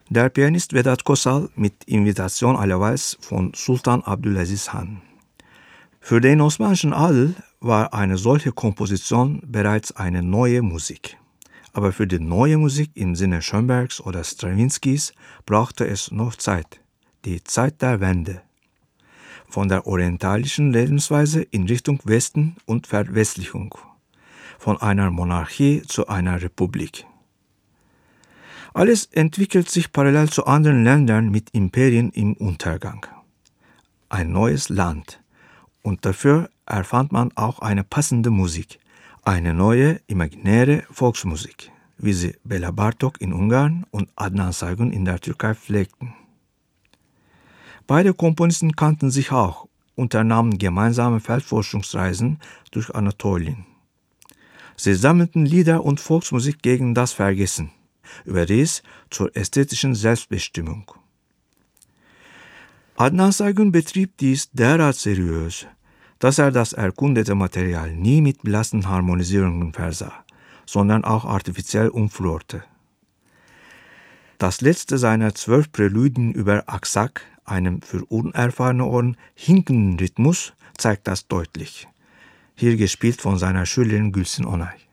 Der Pianist Vedat Kosal mit Invitation Alaves von Sultan Abdülaziz Han. Für den osmanischen Adel war eine solche Komposition bereits eine neue Musik. Aber für die neue Musik im Sinne Schönbergs oder Strawinskys brauchte es noch Zeit. Die Zeit der Wende. Von der orientalischen Lebensweise in Richtung Westen und Verwestlichung. Von einer Monarchie zu einer Republik. Alles entwickelt sich parallel zu anderen Ländern mit Imperien im Untergang. Ein neues Land. Und dafür erfand man auch eine passende Musik. Eine neue, imaginäre Volksmusik, wie sie Bela Bartok in Ungarn und Adnan Saygun in der Türkei pflegten. Beide Komponisten kannten sich auch, unternahmen gemeinsame Feldforschungsreisen durch Anatolien. Sie sammelten Lieder und Volksmusik gegen das Vergessen, überdies zur ästhetischen Selbstbestimmung. Adnan Saygun betrieb dies derart seriös, dass er das erkundete Material nie mit belastenden Harmonisierungen versah, sondern auch artifiziell umflorte. Das letzte seiner 12 Präludien über Aksak, einem für unerfahrene Ohren hinkenden Rhythmus, zeigt das deutlich. Hier gespielt von seiner Schülerin Gülsün Onay.